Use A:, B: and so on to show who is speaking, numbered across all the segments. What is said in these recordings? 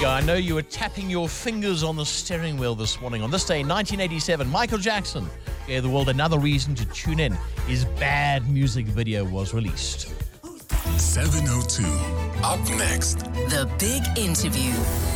A: go. I know you were tapping your fingers on the steering wheel this morning. On this day, 1987, Michael Jackson gave the world another reason to tune in. His Bad music video was released.
B: 702. Up next,
C: The Big Interview.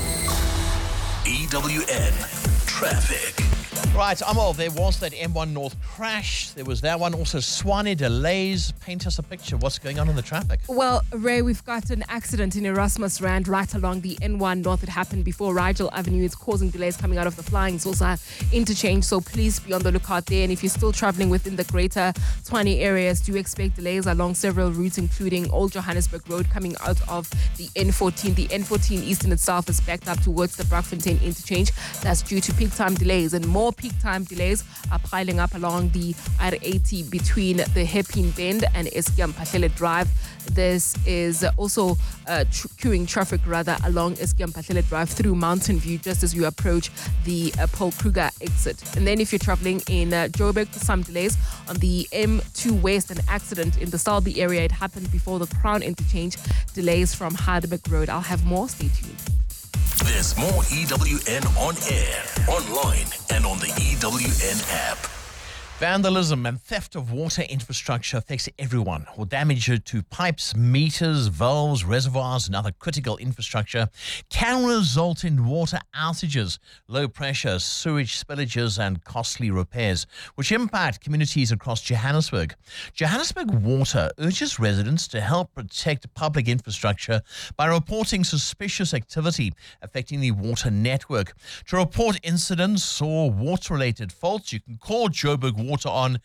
B: EWN Traffic.
A: Right, Amal, there was that M1 North crash. There was that one. Also, Swane delays. Paint us a picture. What's going on in the traffic?
D: Well, Ray, we've got an accident in Erasmus Rand right along the N1 North. It happened before Rigel Avenue. It's causing delays coming out of the Flying Saucer interchange, so please be on the lookout there. And if you're still traveling within the greater Tshwane areas, do expect delays along several routes, including Old Johannesburg Road coming out of the N14. The N14 Eastern itself is backed up towards the Brakfontein interchange. That's due to peak time delays, and more peak time delays are piling up along the R80 between the Hairpin Bend and Eskiam Patlele Drive. This is also queuing traffic along Eskiam Patlele Drive through Mountain View just as you approach the Paul Kruger exit. And then if you're traveling in Joburg, some delays on the M2 West, an accident in the Selby area. It happened before the Crown interchange. Delays from Heidelberg Road. I'll have more. Stay tuned.
B: There's more EWN on air, online, and on the EWN app.
A: Vandalism and theft of water infrastructure affects everyone, or damage to pipes, meters, valves, reservoirs, and other critical infrastructure can result in water outages, low pressure, sewage spillages, and costly repairs, which impact communities across Johannesburg. Johannesburg Water urges residents to help protect public infrastructure by reporting suspicious activity affecting the water network. To report incidents or water-related faults, you can call Joburg Water on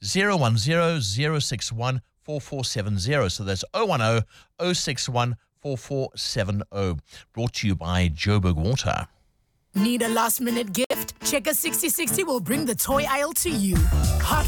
A: 010-061-4470. So that's 010-061-4470. Brought to you by Joburg Water.
E: Need a last-minute gift? Checker 6060 will bring the toy aisle to you. Hot